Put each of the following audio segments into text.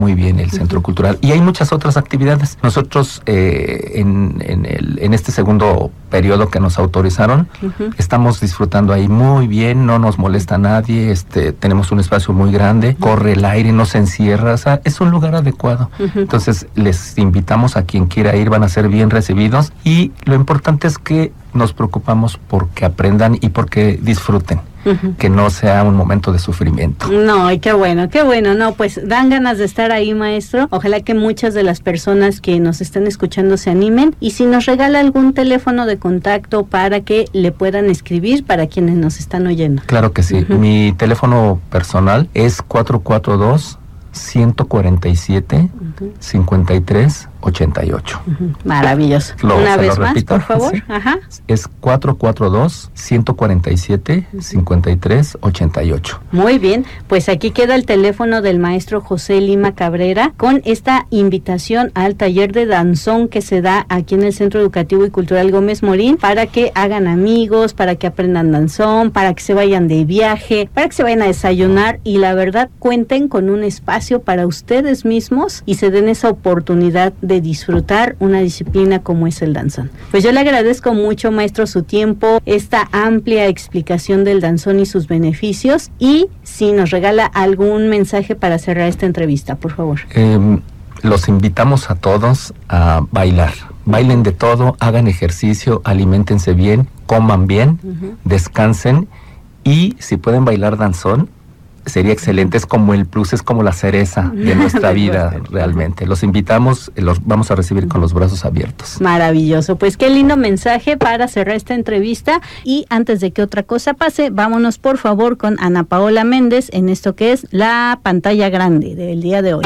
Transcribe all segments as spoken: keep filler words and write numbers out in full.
muy bien el Centro uh-huh. Cultural. Y hay muchas otras actividades. Nosotros eh, en, en, el, en este segundo periodo que nos autorizaron, uh-huh. estamos disfrutando ahí muy bien, no nos molesta a nadie, este, tenemos un espacio muy grande, uh-huh. corre el aire, no se encierra, o sea, es un lugar adecuado. Uh-huh. Entonces les invitamos a quien quiera ir, van a ser bien recibidos, y lo importante es que nos preocupamos porque aprendan y porque disfruten. Uh-huh. Que no sea un momento de sufrimiento. No, y qué bueno, qué bueno, no, pues dan ganas de estar ahí, maestro. Ojalá que muchas de las personas que nos están escuchando se animen, y si nos regala algún teléfono de contacto para que le puedan escribir para quienes nos están oyendo. Claro que sí, uh-huh. mi teléfono personal es cuatro cuatro dos, uno cuatro siete, uh-huh. cinco tres ocho ocho. Uh-huh. Maravilloso. Lo, Una vez más, repito, por favor. ¿sí? Ajá. Es cuatro cuatro dos, uno cuatro siete, cinco tres ocho ocho. Muy bien, pues aquí queda el teléfono del maestro José Lima Cabrera con esta invitación al taller de danzón que se da aquí en el Centro Educativo y Cultural Gómez Morín, para que hagan amigos, para que aprendan danzón, para que se vayan de viaje, para que se vayan a desayunar, y la verdad cuenten con un espacio para ustedes mismos y se den esa oportunidad de de disfrutar una disciplina como es el danzón. Pues yo le agradezco mucho, maestro, su tiempo, esta amplia explicación del danzón y sus beneficios, y si nos regala algún mensaje para cerrar esta entrevista, por favor. Eh, los invitamos a todos a bailar. Bailen de todo, hagan ejercicio, aliméntense bien, coman bien, uh-huh. descansen, y si pueden bailar danzón, sería excelente, es como el plus, es como la cereza de nuestra vida realmente. Los invitamos, los vamos a recibir con los brazos abiertos. Maravilloso, pues qué lindo mensaje para cerrar esta entrevista, y antes de que otra cosa pase, vámonos por favor con Ana Paola Méndez en esto que es la pantalla grande del día de hoy.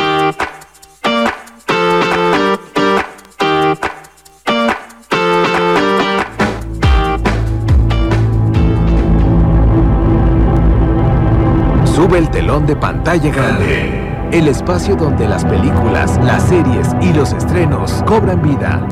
Sube el telón de Pantalla Grande, el espacio donde las películas, las series y los estrenos cobran vida.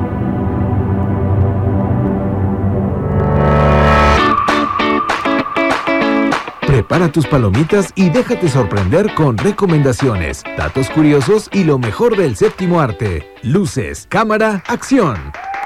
Prepara tus palomitas y déjate sorprender con recomendaciones, datos curiosos y lo mejor del séptimo arte. Luces, cámara, acción.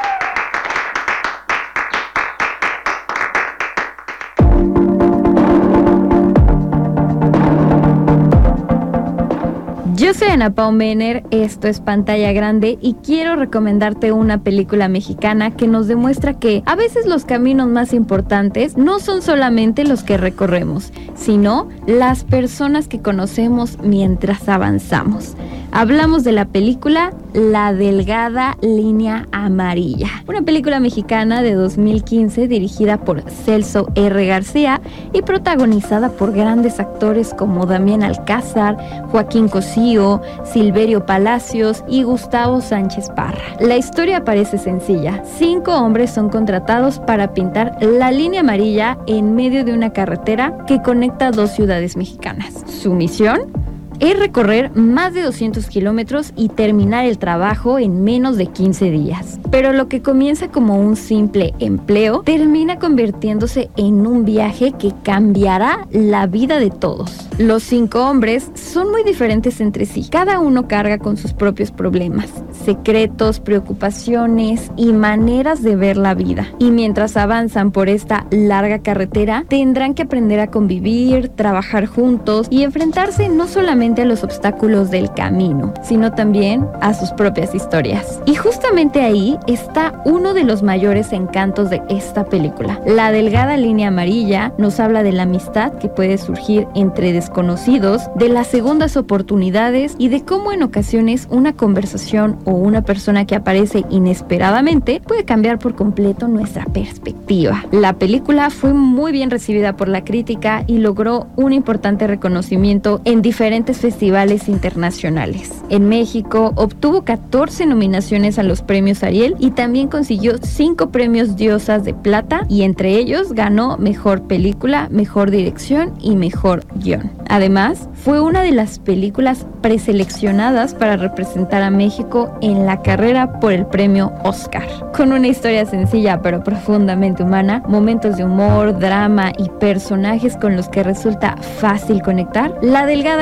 Yo soy Ana Pau Mener, esto es Pantalla Grande, y quiero recomendarte una película mexicana que nos demuestra que a veces los caminos más importantes no son solamente los que recorremos, sino las personas que conocemos mientras avanzamos. Hablamos de la película La Delgada Línea Amarilla, una película mexicana de dos mil quince dirigida por Celso R. García y protagonizada por grandes actores como Damián Alcázar, Joaquín Cosío, Silverio Palacios y Gustavo Sánchez Parra. La historia parece sencilla. Cinco hombres son contratados para pintar la línea amarilla en medio de una carretera que conecta dos ciudades mexicanas. Su misión es recorrer más de doscientos kilómetros y terminar el trabajo en menos de quince días. Pero lo que comienza como un simple empleo termina convirtiéndose en un viaje que cambiará la vida de todos. Los cinco hombres son muy diferentes entre sí. Cada uno carga con sus propios problemas, secretos, preocupaciones y maneras de ver la vida. Y mientras avanzan por esta larga carretera, tendrán que aprender a convivir, trabajar juntos y enfrentarse no solamente a los obstáculos del camino, sino también a sus propias historias. Y justamente ahí está uno de los mayores encantos de esta película. La Delgada Línea Amarilla nos habla de la amistad que puede surgir entre desconocidos, de las segundas oportunidades y de cómo en ocasiones una conversación o una persona que aparece inesperadamente puede cambiar por completo nuestra perspectiva. La película fue muy bien recibida por la crítica y logró un importante reconocimiento en diferentes festivales internacionales. En México obtuvo catorce nominaciones a los premios Ariel y también consiguió cinco premios Diosas de Plata, y entre ellos ganó Mejor Película, Mejor Dirección y Mejor Guión. Además, fue una de las películas preseleccionadas para representar a México en la carrera por el premio Oscar. Con una historia sencilla pero profundamente humana, momentos de humor, drama y personajes con los que resulta fácil conectar, La Delgada Línea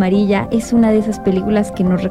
Amarilla es una de esas películas que nos